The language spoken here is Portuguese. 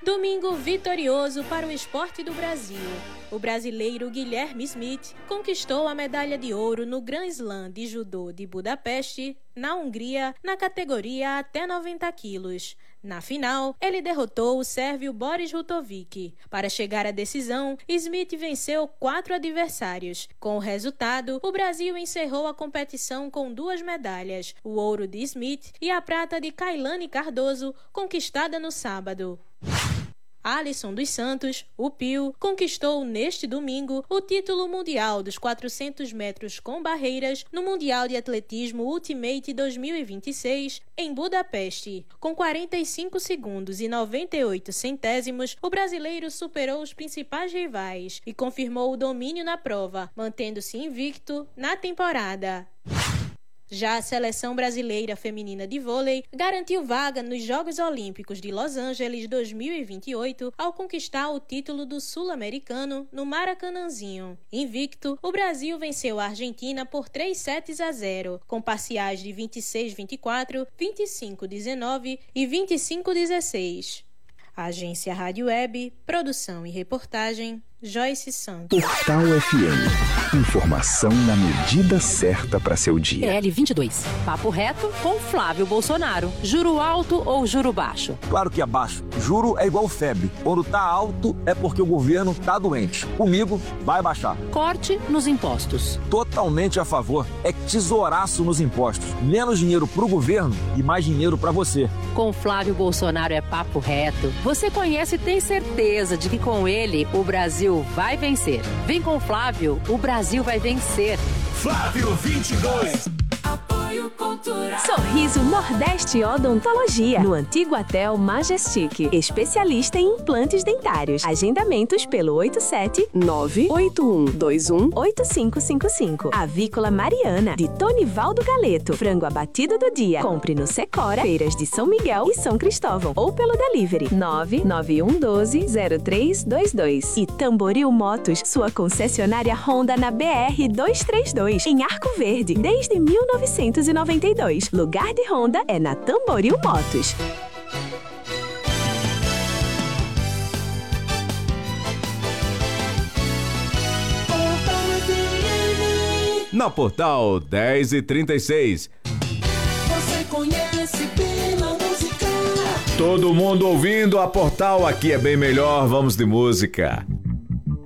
Domingo vitorioso para o esporte do Brasil. O brasileiro Guilherme Smith conquistou a medalha de ouro no Grand Slam de judô de Budapeste, na Hungria, na categoria até 90 quilos. Na final, ele derrotou o sérvio Boris Rutovic. Para chegar à decisão, Smith venceu 4 adversários. Com o resultado, o Brasil encerrou a competição com 2 medalhas, o ouro de Smith e a prata de Kailane Cardoso, conquistada no sábado. Alisson dos Santos, o Pio, conquistou neste domingo o título mundial dos 400 metros com barreiras no Mundial de Atletismo Ultimate 2026 em Budapeste. Com 45 segundos e 98 centésimos, o brasileiro superou os principais rivais e confirmou o domínio na prova, mantendo-se invicto na temporada. Já a seleção brasileira feminina de vôlei garantiu vaga nos Jogos Olímpicos de Los Angeles 2028 ao conquistar o título do Sul-Americano no Maracanãzinho. Invicto, o Brasil venceu a Argentina por 3-0, com parciais de 26-24, 25-19 e 25-16. Agência Rádio Web, produção e reportagem, Joyce Santos. Portal FM. Informação na medida certa para seu dia. PL 22. Papo reto com Flávio Bolsonaro. Juro alto ou juro baixo? Claro que é baixo. Juro é igual febre. Quando tá alto é porque o governo tá doente. Comigo, vai baixar. Corte nos impostos. Totalmente a favor. É tesouraço nos impostos. Menos dinheiro pro governo e mais dinheiro pra você. Com Flávio Bolsonaro é papo reto. Você conhece e tem certeza de que com ele o Brasil vai vencer. Vem com Flávio, o Brasil vai vencer. Flávio 22. Apoio Cultural. Sorriso Nordeste Odontologia, no antigo Hotel Majestic. Especialista em implantes dentários. Agendamentos pelo 87981218555. Avícola Mariana, de Tonivaldo Galeto. Frango abatido do dia. Compre no Secora, Feiras de São Miguel e São Cristóvão. Ou pelo delivery 991120322. E Tamboril Motos, sua concessionária Honda na BR 232, em Arco Verde, desde 1992. Lugar de Honda é na Tamboril Motos. Na Portal 10h36. Você conhece pela música. Todo mundo ouvindo a Portal, aqui é bem melhor, vamos de música.